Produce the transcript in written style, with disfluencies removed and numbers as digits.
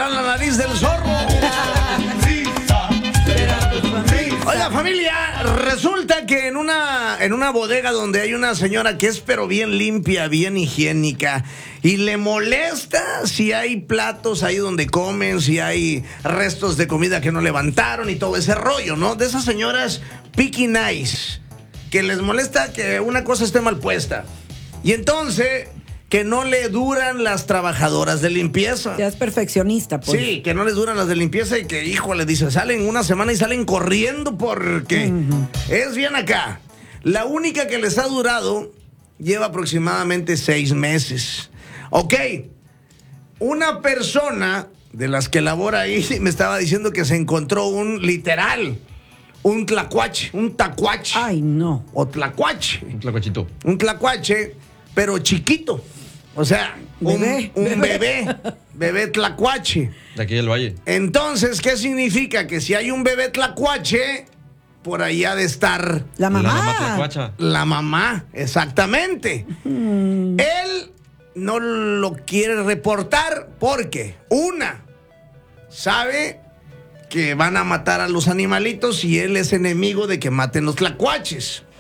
será la nariz del zorro. Oiga, familia, resulta que en una bodega donde hay una señora que es pero bien limpia, bien higiénica, y le molesta si hay platos ahí donde comen, si hay restos de comida que no levantaron y todo ese rollo, ¿no? De esas señoras picky nice, que les molesta que una cosa esté mal puesta. Y entonces, que no le duran las trabajadoras de limpieza. Ya es perfeccionista, pues. Sí, que no les duran las de limpieza y que, híjole, dice, salen una semana y salen corriendo porque es bien acá. La única que les ha durado lleva aproximadamente 6 meses. Ok, una persona de las que labora ahí me estaba diciendo que se encontró un tacuache. Ay, no. O tlacuache. Un tlacuachito. Un tlacuache, pero chiquito. O sea, Bebé. un bebé tlacuache. De aquí del Valle. Entonces, ¿qué significa? Que si hay un bebé tlacuache, por ahí ha de estar La mamá. La mamá tlacuacha. la mamá, exactamente. Él no lo quiere reportar porque, sabe que van a matar a los animalitos y él es enemigo de que maten los tlacuaches.